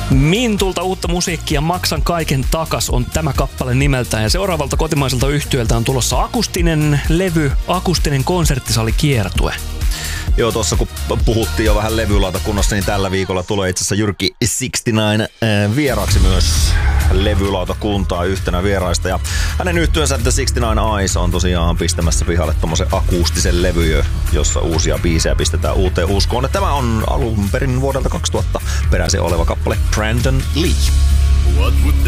Mintulta uutta musiikkia, Maksan kaiken takas on tämä kappale nimeltään. Ja seuraavalta kotimaiselta yhtyöltä on tulossa akustinen levy, akustinen konserttisali kiertue. Joo, tuossa kun puhuttiin jo vähän levylautakunnasta, niin tällä viikolla tulee itse asiassa Jyrki 69 vieraaksi myös levylautakuntaa yhtenä vieraista. Ja hänen yhtyeensä The 69 Eyes on tosiaan pistämässä pihalle tommosen akustisen levy, jossa uusia biisejä pistetään uuteen uskoon. Ja tämä on alun perin vuodelta 2000 peräisin oleva kappale Brandon Lee.